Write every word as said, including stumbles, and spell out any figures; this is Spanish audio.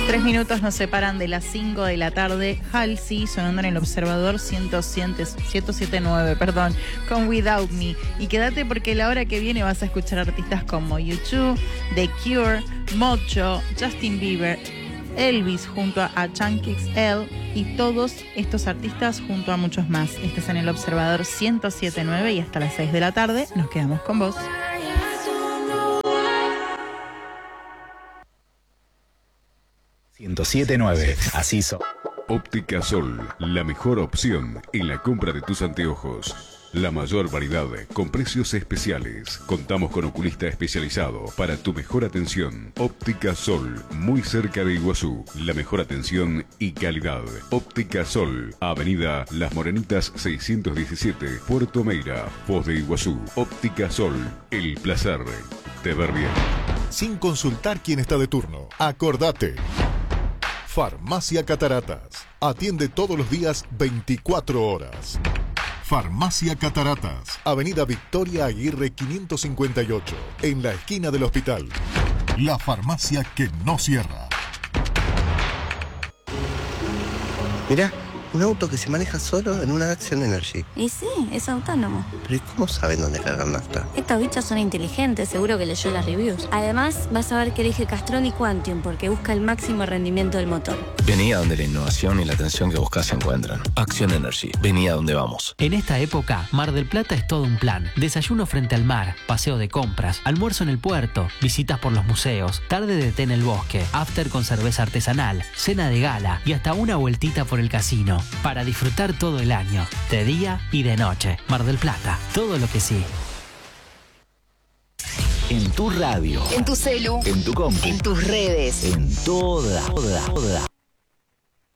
Tres minutos nos separan de las cinco de la tarde. Halsey sonando en el Observador ciento siete punto nueve, perdón, con Without Me. Y quédate porque la hora que viene vas a escuchar artistas como U dos, The Cure, Mocho, Justin Bieber, Elvis junto a Chunky X L y todos estos artistas junto a muchos más. Estás en el Observador ciento siete punto nueve y hasta las seis de la tarde nos quedamos con vos. ciento siete punto nueve, así son. Óptica Sol, la mejor opción en la compra de tus anteojos. La mayor variedad con precios especiales. Contamos con oculista especializado para tu mejor atención. Óptica Sol, muy cerca de Iguazú. La mejor atención y calidad. Óptica Sol, Avenida Las Morenitas seiscientos diecisiete, Puerto Meira, Foz de Iguazú. Óptica Sol, el placer de ver bien. Sin consultar quién está de turno. Acordate. Farmacia Cataratas. Atiende todos los días veinticuatro horas. Farmacia Cataratas. Avenida Victoria Aguirre quinientos cincuenta y ocho. En la esquina del hospital. La farmacia que no cierra. Mirá, un auto que se maneja solo en una Action Energy. Y sí, es autónomo. Pero ¿y cómo saben dónde cargar nafta? Estos bichos son inteligentes, seguro que leyó las reviews. Además, vas a ver que elige Castrol y Quantium porque busca el máximo rendimiento del motor. Vení a donde la innovación y la atención que buscas se encuentran. Action Energy. Vení a donde vamos. En esta época, Mar del Plata es todo un plan. Desayuno frente al mar, paseo de compras, almuerzo en el puerto, visitas por los museos, tarde de té en el bosque, after con cerveza artesanal, cena de gala y hasta una vueltita por el casino. Para disfrutar todo el año, de día y de noche. Mar del Plata, todo lo que sí. En tu radio. En tu celu. En tu compu. En tus redes. En toda, toda, toda.